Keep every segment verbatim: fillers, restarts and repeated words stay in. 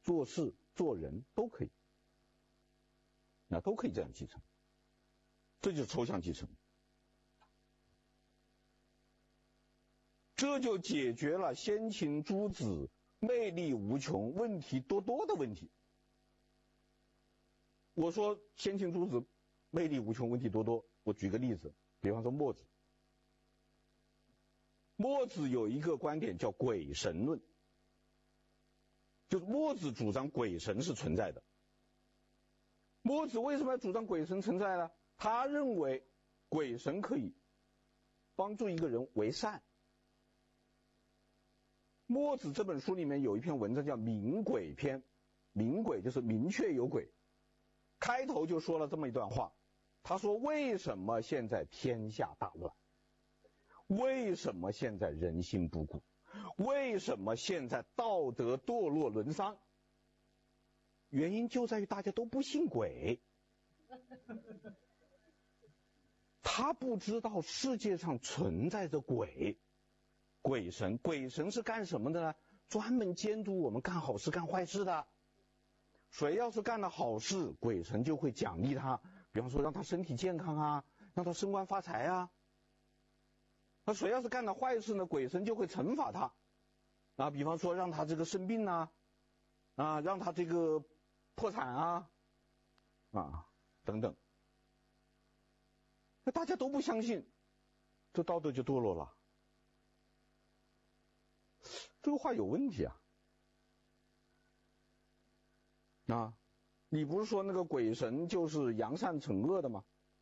做事、做人都可以，那都可以这样继承，这就是抽象继承。这就解决了先秦诸子魅力无穷、问题多多的问题。我说先秦诸子魅力无穷、问题多多，我举个例子，比方说墨子。墨子有一个观点叫鬼神论，就是墨子主张鬼神是存在的。墨子为什么要主张鬼神存在呢？他认为鬼神可以帮助一个人为善。墨子这本书里面有一篇文章叫《明鬼篇》，明鬼就是明确有鬼。开头就说了这么一段话，他说：为什么现在天下大乱？为什么现在人心不古？为什么现在道德堕落沦丧？原因就在于大家都不信鬼。他不知道世界上存在着鬼。鬼神，鬼神是干什么的呢？专门监督我们干好事干坏事的。谁要是干了好事，鬼神就会奖励他，比方说让他身体健康啊，让他升官发财啊。那谁要是干了坏事呢，鬼神就会惩罚他啊，比方说让他这个生病啊，啊，让他这个破产啊，啊等等。那大家都不相信，这道德就堕落了。这个话有问题啊！啊，你不是说那个鬼神就是扬善惩恶的吗？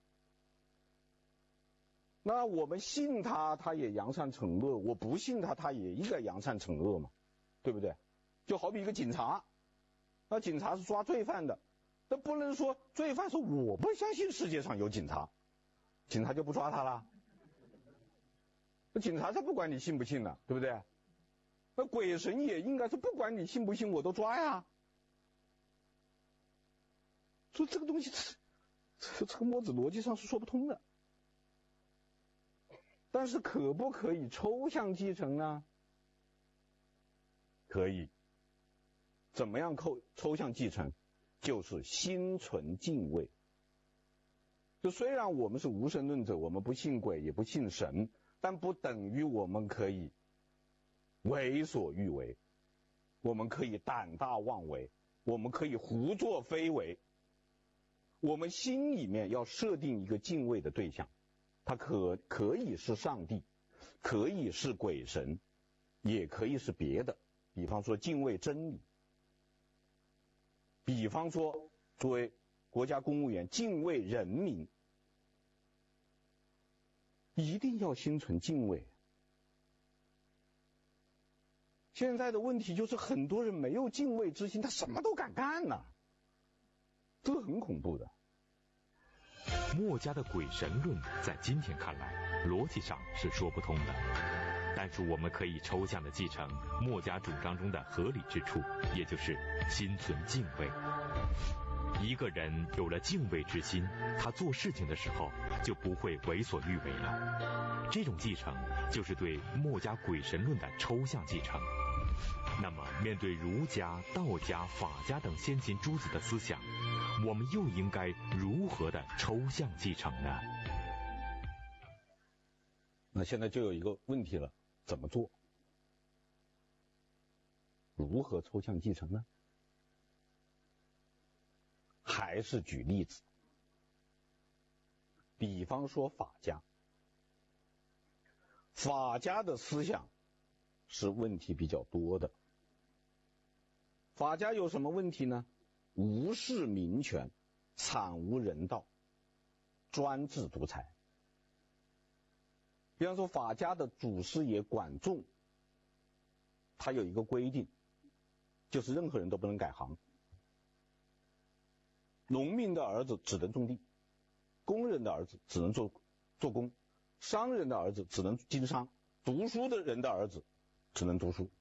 那我们信他，他也扬善惩恶；我不信他，他也应该扬善惩恶嘛，对不对？就好比一个警察，那警察是抓罪犯的，那不能说罪犯说我不相信世界上有警察，警察就不抓他了。那警察才不管你信不信呢，对不对？那鬼神也应该是不管你信不信我都抓呀。所以这个东西，这这个墨子逻辑上是说不通的。但是可不可以抽象继承呢？可以。怎么样抽抽象继承？就是心存敬畏。就虽然我们是无神论者，我们不信鬼也不信神，但不等于我们可以为所欲为，我们可以胆大妄为，我们可以胡作非为。我们心里面要设定一个敬畏的对象，它可可以是上帝，可以是鬼神，也可以是别的，比方说敬畏真理，比方说作为国家公务员敬畏人民，一定要心存敬畏。现在的问题就是很多人没有敬畏之心，他什么都敢干呢，这很恐怖的。 墨家的鬼神论在今天看来逻辑上是说不通的，但是我们可以抽象的继承墨家主张中的合理之处，也就是心存敬畏。一个人有了敬畏之心，他做事情的时候就不会为所欲为了。这种继承就是对墨家鬼神论的抽象继承。那么面对儒家、道家、法家等先秦诸子的思想，我们又应该如何的抽象继承呢？ 那现在就有一个问题了，怎么做？如何抽象继承呢？还是举例子，比方说法家，法家的思想是问题比较多的。法家有什么问题呢？无视民权，惨无人道，专制独裁。比方说法家的祖师爷管仲，他有一个规定，就是任何人都不能改行。农民的儿子只能种地，工人的儿子只能做做工，商人的儿子只能经商，读书的人的儿子只能读书。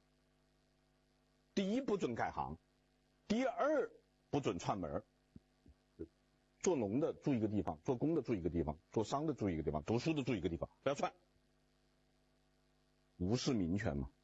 第一，不准改行；第二，不准串门。做农的住一个地方，做工的住一个地方，做商的住一个地方，读书的住一个地方，不要串。无视民权嘛。